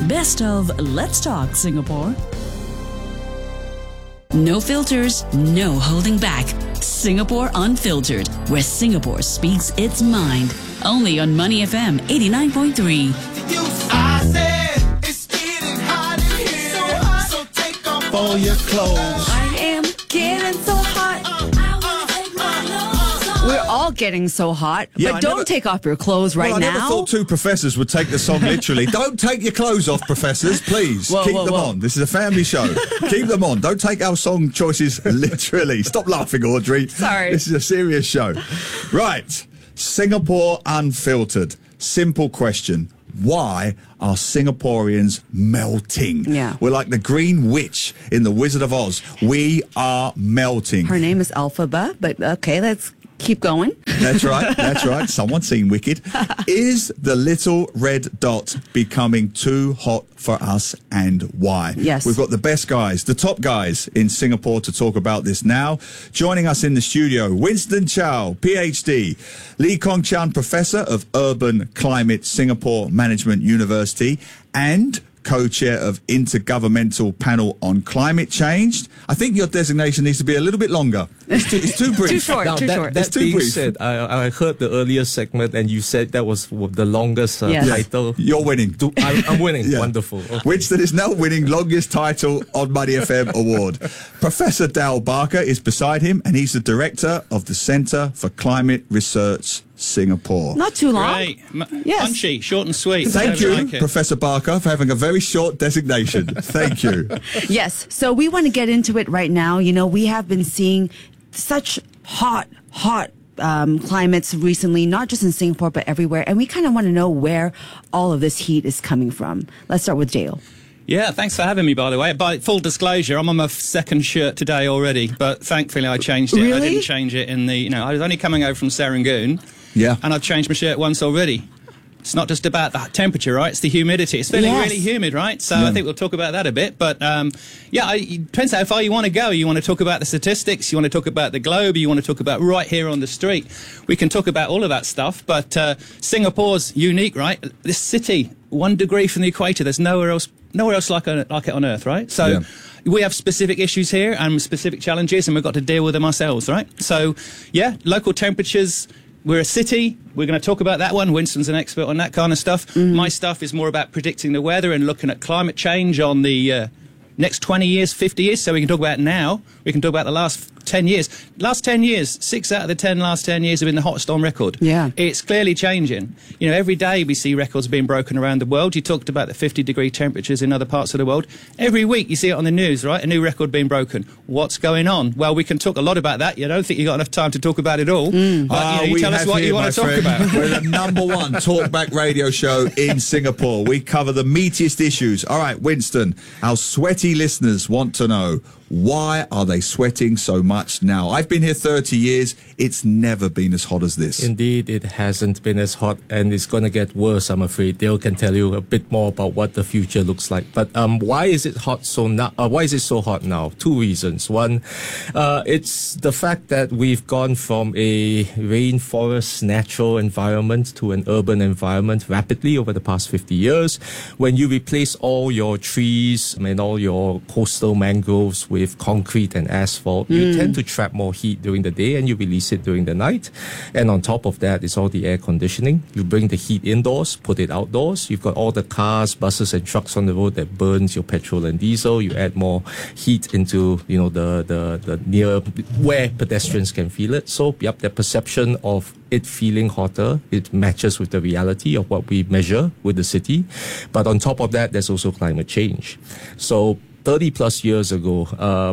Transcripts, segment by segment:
Best of Let's Talk Singapore. No filters, no holding back. Singapore Unfiltered, where Singapore speaks its mind. Only on Money FM 89.3. I said it's getting hot in here, so take off all your clothes. I am getting so hot. We're all getting so hot, but don't take off your clothes right now. I never thought two professors would take the song literally. Don't take your clothes off, professors, please. Keep them on. This is a family show. Keep them on. Don't take our song choices literally. Stop laughing, Audrey. Sorry. This is a serious show. Right. Singapore Unfiltered. Simple question. Why are Singaporeans melting? Yeah. We're like the Green Witch in The Wizard of Oz. We are melting. Her name is Elphaba, but okay, let's keep going. That's right. That's right. Someone's seen Wicked. Is the little red dot becoming too hot for us, and why? Yes. We've got the best guys, the top guys in Singapore to talk about this now. Joining us in the studio, Winston Chow, PhD, Lee Kong Chan, Professor of Urban Climate, Singapore Management University, and co-chair of Intergovernmental Panel on Climate Change. I think your designation needs to be a little bit longer. It's too brief. Too short. Now, too short. That too being brief. said, I heard the earlier segment and you said that was the longest Yes. title. You're winning. I'm winning. Yeah. Wonderful. Okay. Winston is now winning longest title on Money FM award. Professor Dal Barker is beside him, and he's the director of the Centre for Climate Research Singapore. Not too long. Great. Yes. Punchy, short and sweet. Thank I you, like it. Professor Barker, for having a very short designation. Thank you. Yes. So we want to get into it right now. You know, we have been seeing such hot climates recently, not just in Singapore, but everywhere. And we kind of want to know where all of this heat is coming from. Let's start with Dale. Yeah, thanks for having me, by the way. By full disclosure, I'm on my second shirt today already, but thankfully I changed it. I Really? didn't change it I was only coming over from Serangoon, Yeah. and I've changed my shirt once already. It's not just about the temperature, right? It's the humidity. It's feeling Yes. really humid, right? So I think we'll talk about that a bit. But it depends how far you want to go. You want to talk about the statistics. You want to talk about the globe. You want to talk about right here on the street. We can talk about all of that stuff. But Singapore's unique, right? This city, 1 degree from the equator. There's nowhere else like it on Earth, right? So we have specific issues here and specific challenges, and we've got to deal with them ourselves, right? So, local temperatures. We're a city. We're going to talk about that one. Winston's an expert on that kind of stuff. Mm-hmm. My stuff is more about predicting the weather and looking at climate change on the next 20 years, 50 years. So we can talk about now. We can talk about the last 10 years. Last 10 years, 6 out of the 10 last 10 years have been the hottest on record. Yeah. It's clearly changing. You know, every day we see records being broken around the world. You talked about the 50-degree temperatures in other parts of the world. Every week you see it on the news, right? A new record being broken. What's going on? Well, we can talk a lot about that. You don't think you've got enough time to talk about it all. But you tell us what you want to talk about. We're the #1 talkback radio show in Singapore. We cover the meatiest issues. All right, Winston, our sweaty listeners want to know, why are they sweating so much now? I've been here 30 years. It's never been as hot as this. Indeed, it hasn't been as hot, and it's going to get worse, I'm afraid. Dale can tell you a bit more about what the future looks like. But why is it hot why is it so hot now? 2 reasons. One, it's the fact that we've gone from a rainforest natural environment to an urban environment rapidly over the past 50 years. When you replace all your trees and all your coastal mangroves with concrete and asphalt, you tend to trap more heat during the day and you release it during the night. And on top of that is all the air conditioning. You bring the heat indoors, put it outdoors. You've got all the cars, buses and trucks on the road that burns your petrol and diesel. You add more heat into, the near where pedestrians can feel it. So, the perception of it feeling hotter, it matches with the reality of what we measure with the city. But on top of that, there's also climate change. So 30 plus years ago,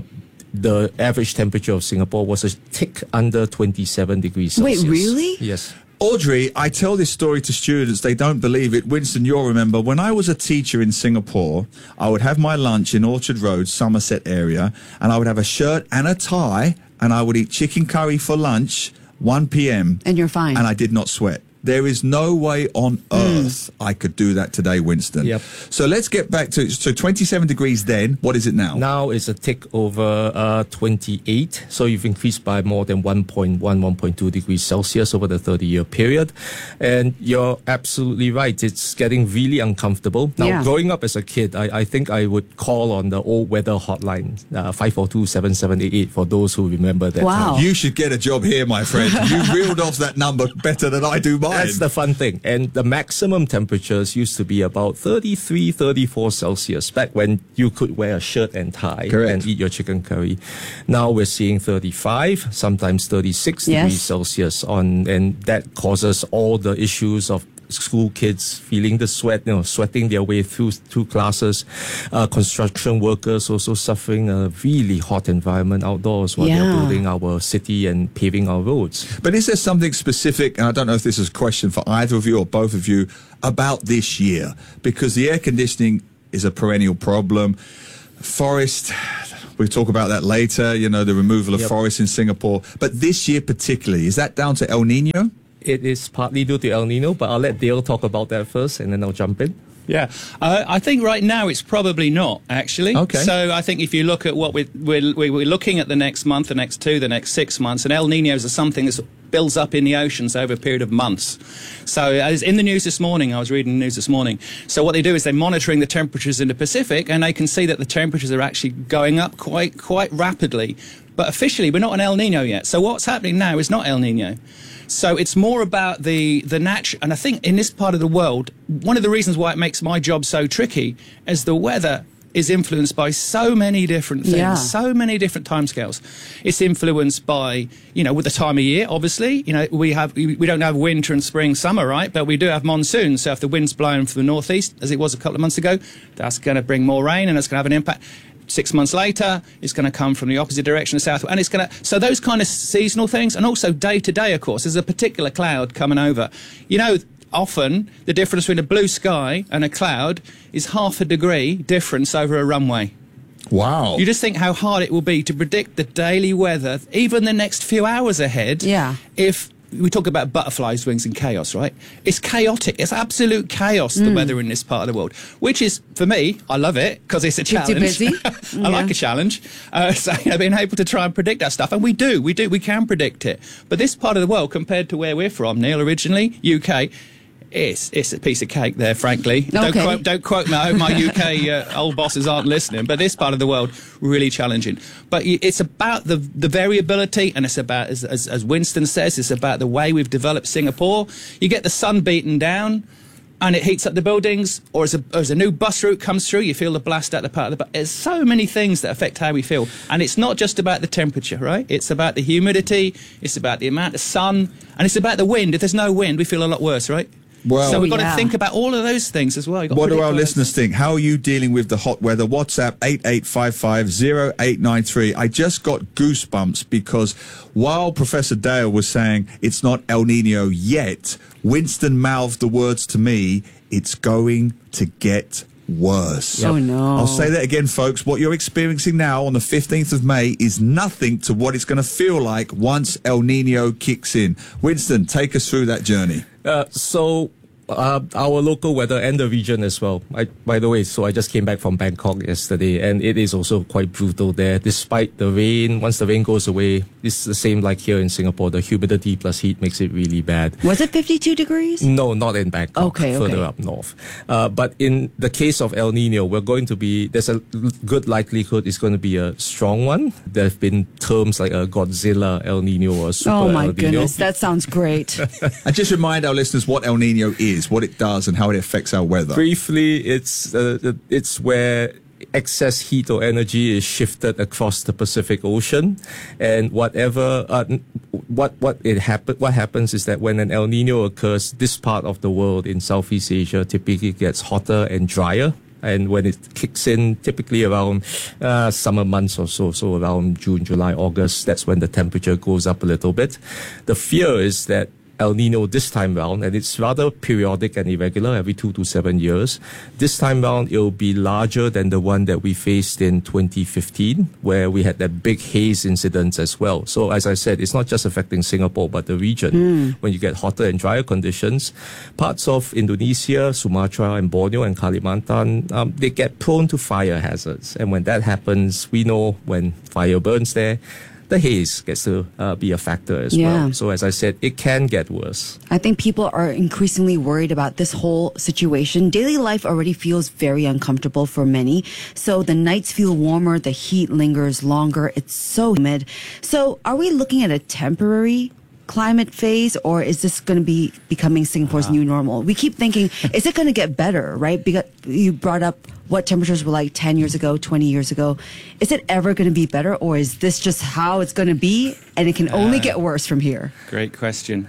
the average temperature of Singapore was a tick under 27 degrees Celsius. Wait, really? Yes. Audrey, I tell this story to students. They don't believe it. Winston, you'll remember, when I was a teacher in Singapore, I would have my lunch in Orchard Road, Somerset area, and I would have a shirt and a tie, and I would eat chicken curry for lunch, 1 p.m. And you're fine. And I did not sweat. There is no way on earth I could do that today, Winston. Yep. So let's get back to, so 27 degrees then. What is it now? Now it's a tick over 28. So you've increased by more than 1.1, 1.2 degrees Celsius over the 30-year period. And you're absolutely right. It's getting really uncomfortable. Now, growing up as a kid, I think I would call on the old weather hotline, 542-7788, for those who remember that time. You should get a job here, my friend. You reeled off that number better than I do mine. That's the fun thing. And the maximum temperatures used to be about 33, 34 Celsius back when you could wear a shirt and tie and eat your chicken curry. Now we're seeing 35, sometimes 36 degrees Celsius and that causes all the issues of school kids feeling the sweat, sweating their way through classes. Construction workers also suffering a really hot environment outdoors while they're building our city and paving our roads. But is there something specific, and I don't know if this is a question for either of you or both of you, about this year? Because the air conditioning is a perennial problem. Forest, we'll talk about that later, the removal of forests in Singapore. But this year particularly, is that down to El Nino? It is partly due to El Nino, but I'll let Dale talk about that first, and then I'll jump in. Yeah, I think right now it's probably not, actually. Okay. So I think if you look at what we're looking at the next month, the next 2, the next 6 months, and El Niños are something that builds up in the oceans over a period of months. So as in the news this morning, I was reading the news this morning, so what they do is they're monitoring the temperatures in the Pacific, and they can see that the temperatures are actually going up quite rapidly. But officially, we're not an El Nino yet. So what's happening now is not El Nino. So it's more about the natural, and I think in this part of the world, one of the reasons why it makes my job so tricky is the weather is influenced by so many different things, so many different timescales. It's influenced by, with the time of year, obviously. We don't have winter and spring, summer, right? But we do have monsoons. So if the wind's blowing from the northeast, as it was a couple of months ago, that's going to bring more rain and it's going to have an impact. 6 months later, it's going to come from the opposite direction, the south, and it's going to. So those kind of seasonal things, and also day to day, of course, there's a particular cloud coming over. Often the difference between a blue sky and a cloud is 0.5 degree difference over a runway. Wow! You just think how hard it will be to predict the daily weather, even the next few hours ahead. Yeah. If we talk about butterflies' wings and chaos, right? It's chaotic. It's absolute chaos, the weather in this part of the world, which is, for me, I love it because it's a challenge. Busy. I like a challenge. So, being able to try and predict that stuff. And we can predict it. But this part of the world, compared to where we're from, Neil, originally, UK, it's a piece of cake there, frankly. Okay. Don't quote me. I hope my UK old bosses aren't listening. But this part of the world, really challenging. But it's about the variability, and it's about, as Winston says, it's about the way we've developed Singapore. You get the sun beaten down, and it heats up the buildings, or as a new bus route comes through, you feel the blast out the part of the bus. There's so many things that affect how we feel. And it's not just about the temperature, right? It's about the humidity, it's about the amount of sun, and it's about the wind. If there's no wind, we feel a lot worse, right? Well, so we've got to think about all of those things as well. What do our listeners think? How are you dealing with the hot weather? WhatsApp 88550893. I just got goosebumps because while Professor Dale was saying it's not El Nino yet, Winston mouthed the words to me, it's going to get worse. Oh, no. I'll say that again, folks. What you're experiencing now on the 15th of May is nothing to what it's going to feel like once El Nino kicks in. Winston, take us through that journey. Our local weather and the region as well. By the way, so I just came back from Bangkok yesterday, and it is also quite brutal there. Despite the rain, once the rain goes away, it's the same like here in Singapore. The humidity plus heat makes it really bad. Was it 52 degrees? No, not in Bangkok. Further up north. But in the case of El Nino, there's a good likelihood it's going to be a strong one. There have been terms like a Godzilla El Nino or Super El Nino. Oh my goodness, that sounds great. And just remind our listeners what El Nino is, what it does, and how it affects our weather. Briefly, it's where excess heat or energy is shifted across the Pacific Ocean, and what happens is that when an El Nino occurs, this part of the world in Southeast Asia typically gets hotter and drier. And when it kicks in, typically around summer months or so around June, July, August, that's when the temperature goes up a little bit. The fear is that El Nino this time round, and it's rather periodic and irregular, every 2 to 7 years. This time round, it'll be larger than the one that we faced in 2015, where we had that big haze incident as well. So as I said, it's not just affecting Singapore, but the region. When you get hotter and drier conditions, parts of Indonesia, Sumatra and Borneo and Kalimantan, they get prone to fire hazards. And when that happens, we know when fire burns there, the haze gets to be a factor as well. So as I said, it can get worse. I think people are increasingly worried about this whole situation. Daily life already feels very uncomfortable for many. So the nights feel warmer, the heat lingers longer. It's so humid. So are we looking at a temporary climate phase, or is this going to be becoming Singapore's new normal? We keep thinking, is it going to get better, right? Because you brought up what temperatures were like 10 years ago, 20 years ago. Is it ever going to be better, or is this just how it's going to be and it can only get worse from here? Great question.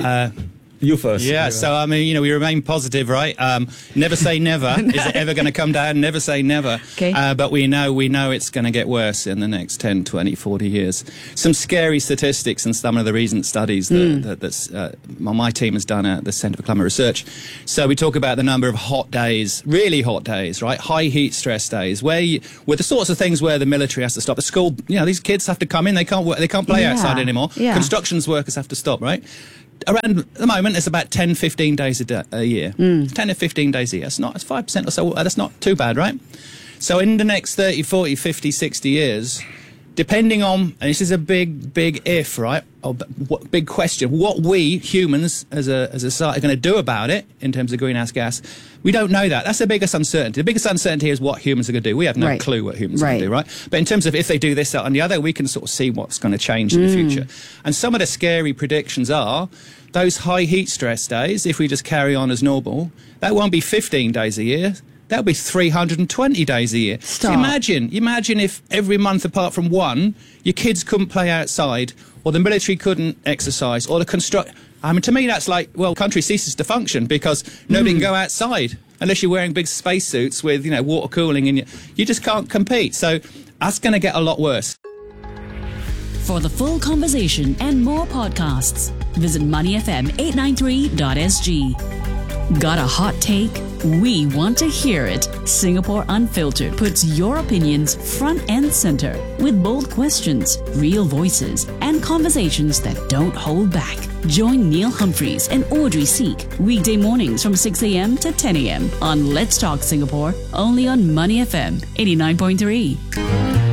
You first. Yeah, so I mean, we remain positive, right? Never say never. Is it ever going to come down? Never say never. Okay. But we know it's going to get worse in the next 10, 20, 40 years. Some scary statistics and some of the recent studies that my team has done at the Centre for Climate Research. So we talk about the number of hot days, really hot days, right? High heat stress days, where the sorts of things where the military has to stop. The school, these kids have to come in. They can't work. They can't play outside anymore. Yeah. Constructions workers have to stop, right? Around at the moment, it's about 10, 15 days a year. 10 to 15 days a year. It's 5% or so. That's not too bad, right? So in the next 30, 40, 50, 60 years, depending on, and this is a big if, right? Big question. What we humans as a society are going to do about it in terms of greenhouse gas, we don't know that. That's the biggest uncertainty. The biggest uncertainty is what humans are going to do. We have no clue what humans are going to do, right? But in terms of if they do this, that, and the other, we can sort of see what's going to change in the future. And some of the scary predictions are those high heat stress days, if we just carry on as normal, that won't be 15 days a year. That'll be 320 days a year. Stop. So imagine if every month apart from one, your kids couldn't play outside, or the military couldn't exercise, or I mean, to me, that's like, well, country ceases to function because nobody can go outside unless you're wearing big spacesuits with, water cooling, and you just can't compete. So that's going to get a lot worse. For the full conversation and more podcasts, visit moneyfm893.sg. Got a hot take? We want to hear it. Singapore Unfiltered puts your opinions front and center with bold questions, real voices, and conversations that don't hold back. Join Neil Humphreys and Audrey Seek weekday mornings from 6 a.m. to 10 a.m. on Let's Talk Singapore, only on Money FM 89.3.